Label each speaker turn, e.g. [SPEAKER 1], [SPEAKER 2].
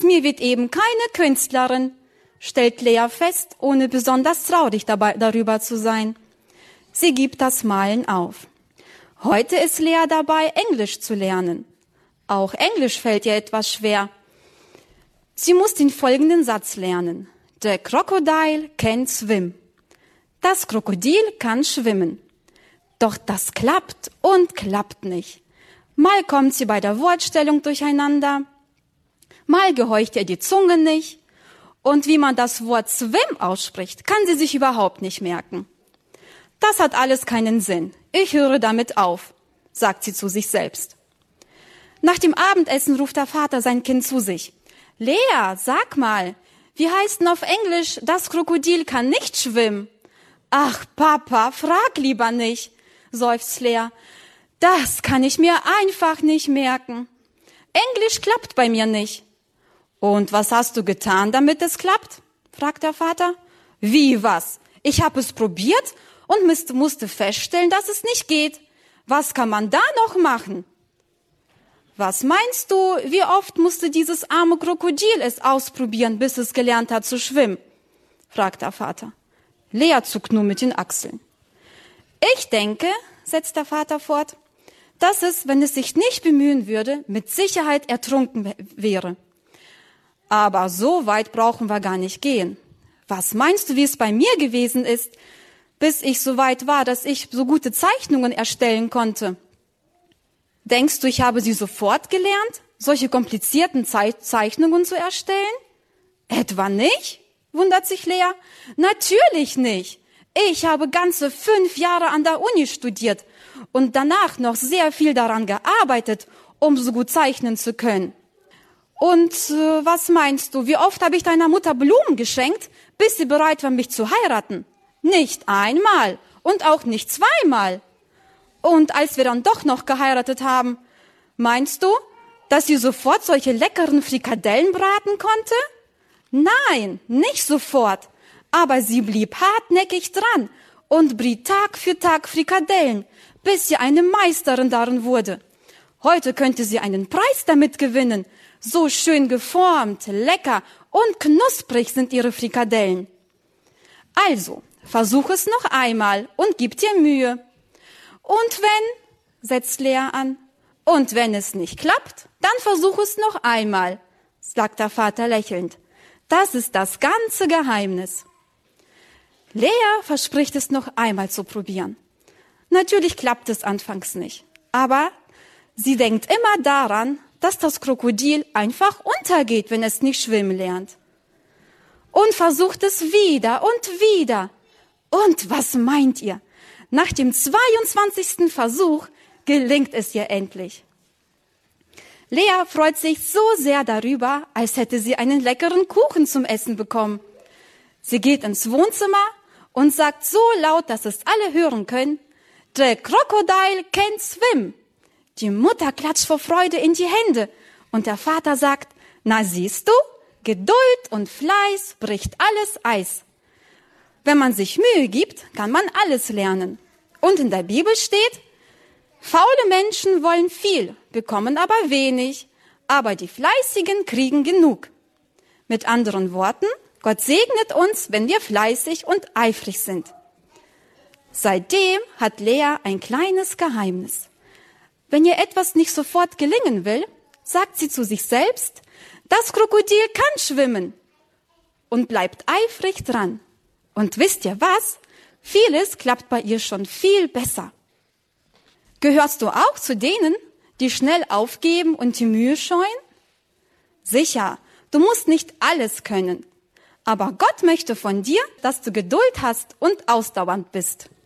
[SPEAKER 1] aus mir wird eben keine Künstlerin, stellt Lea fest, ohne besonders traurig darüber zu sein. Sie gibt das Malen auf. Heute ist Lea dabei, Englisch zu lernen. Auch Englisch fällt ihr etwas schwer. Sie muss den folgenden Satz lernen. The crocodile can swim. Das Krokodil kann schwimmen. Doch das klappt und klappt nicht. Mal kommt sie bei der Wortstellung durcheinander, mal gehorcht ihr die Zunge nicht. Und wie man das Wort swim ausspricht, kann sie sich überhaupt nicht merken. Das hat alles keinen Sinn. Ich höre damit auf, sagt sie zu sich selbst. Nach dem Abendessen ruft der Vater sein Kind zu sich. Lea, sag mal, wie heißt denn auf Englisch, das Krokodil kann nicht schwimmen? Ach, Papa, frag lieber nicht, seufzt Lea. Das kann ich mir einfach nicht merken. Englisch klappt bei mir nicht. Und was hast du getan, damit es klappt? Fragt der Vater. Wie was? Ich habe es probiert und musste feststellen, dass es nicht geht. Was kann man da noch machen? Was meinst du, wie oft musste dieses arme Krokodil es ausprobieren, bis es gelernt hat zu schwimmen? Fragt der Vater. Lea zuckt nur mit den Achseln. Ich denke, setzt der Vater fort, dass es, wenn es sich nicht bemühen würde, mit Sicherheit ertrunken wäre. Aber so weit brauchen wir gar nicht gehen. Was meinst du, wie es bei mir gewesen ist, bis ich so weit war, dass ich so gute Zeichnungen erstellen konnte? Denkst du, ich habe sie sofort gelernt, solche komplizierten Zeichnungen zu erstellen? Etwa nicht? Wundert sich Lea. Natürlich nicht. Ich habe ganze 5 Jahre an der Uni studiert und danach noch sehr viel daran gearbeitet, um so gut zeichnen zu können. Und was meinst du, wie oft habe ich deiner Mutter Blumen geschenkt, bis sie bereit war, mich zu heiraten? Nicht einmal und auch nicht zweimal. Und als wir dann doch noch geheiratet haben, meinst du, dass sie sofort solche leckeren Frikadellen braten konnte? Nein, nicht sofort. Aber sie blieb hartnäckig dran und briet Tag für Tag Frikadellen, bis sie eine Meisterin darin wurde. Heute könnte sie einen Preis damit gewinnen. So schön geformt, lecker und knusprig sind ihre Frikadellen. Also, versuch es noch einmal und gib dir Mühe. Und wenn, setzt Lea an, und wenn es nicht klappt, dann versuch es noch einmal, sagt der Vater lächelnd. Das ist das ganze Geheimnis. Lea verspricht es noch einmal zu probieren. Natürlich klappt es anfangs nicht, aber sie denkt immer daran, dass das Krokodil einfach untergeht, wenn es nicht schwimmen lernt. Und versucht es wieder und wieder. Und was meint ihr? Nach dem 22. Versuch gelingt es ihr endlich. Lea freut sich so sehr darüber, als hätte sie einen leckeren Kuchen zum Essen bekommen. Sie geht ins Wohnzimmer und sagt so laut, dass es alle hören können, The crocodile can swim. Die Mutter klatscht vor Freude in die Hände und der Vater sagt, na siehst du, Geduld und Fleiß bricht alles Eis. Wenn man sich Mühe gibt, kann man alles lernen. Und in der Bibel steht, faule Menschen wollen viel, bekommen aber wenig, aber die Fleißigen kriegen genug. Mit anderen Worten, Gott segnet uns, wenn wir fleißig und eifrig sind. Seitdem hat Lea ein kleines Geheimnis. Wenn ihr etwas nicht sofort gelingen will, sagt sie zu sich selbst, das Krokodil kann schwimmen und bleibt eifrig dran. Und wisst ihr was? Vieles klappt bei ihr schon viel besser. Gehörst du auch zu denen, die schnell aufgeben und die Mühe scheuen? Sicher, du musst nicht alles können. Aber Gott möchte von dir, dass du Geduld hast und ausdauernd bist.